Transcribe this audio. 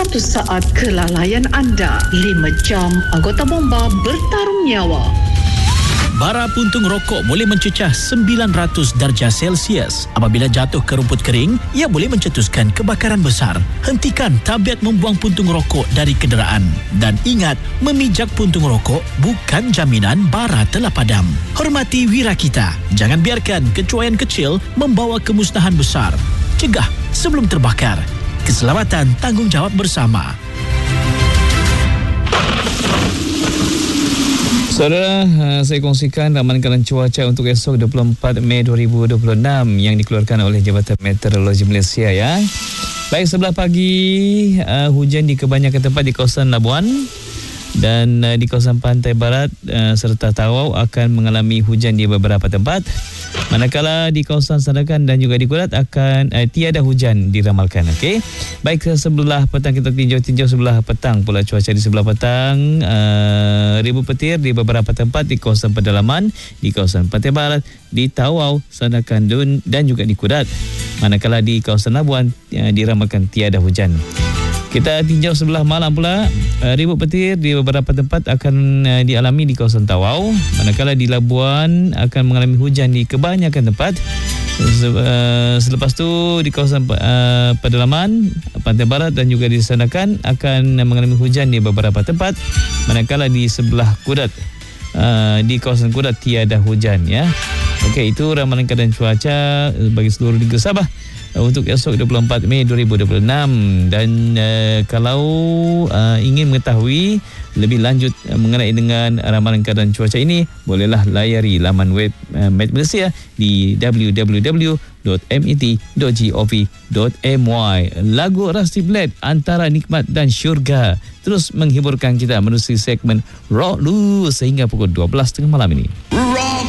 Satu saat kelalaian anda, 5 jam anggota bomba bertarung nyawa. Bara puntung rokok boleh mencecah 900 darjah Celsius. Apabila jatuh ke rumput kering, ia boleh mencetuskan kebakaran besar. Hentikan tabiat membuang puntung rokok dari kenderaan. Dan ingat, memijak puntung rokok bukan jaminan bara telah padam. Hormati wira kita. Jangan biarkan kecuaian kecil membawa kemusnahan besar. Cegah sebelum terbakar. Keselamatan tanggungjawab bersama. Saudara, saya kongsikan ramalan keadaan cuaca untuk esok 24 Mei 2026 yang dikeluarkan oleh Jabatan Meteorologi Malaysia ya. Baik, sebelah pagi hujan di kebanyakan tempat di kawasan Labuan dan di kawasan pantai barat serta Tawau akan mengalami hujan di beberapa tempat. Manakala di kawasan Sandakan dan juga di Kudat akan tiada hujan diramalkan. Okey. Baik, sebelah petang kita tinjau sebelah petang pula cuaca di sebelah petang. Ribu petir di beberapa tempat di kawasan pedalaman, di kawasan pantai barat, di Tawau, Sandakan dan juga di Kudat. Manakala di kawasan Labuan diramalkan tiada hujan. Kita tinjau sebelah malam pula, ribu petir di beberapa tempat akan dialami di kawasan Tawau. Manakala di Labuan akan mengalami hujan di kebanyakan tempat. Selepas tu di kawasan pedalaman, pantai barat dan juga di Sandakan akan mengalami hujan di beberapa tempat. Manakala di sebelah Kudat, di kawasan Kudat tiada hujan ya. Okey, itu ramalan keadaan cuaca bagi seluruh negeri Sabah untuk esok 24 Mei 2026. Dan kalau ingin mengetahui lebih lanjut mengenai dengan ramalan keadaan cuaca ini, bolehlah layari laman web Met Malaysia di www.met.gov.my. Lagu Rusty Blade, Antara Nikmat dan Syurga, terus menghiburkan kita menerusi segmen Rock Lu sehingga pukul 12.30 malam ini.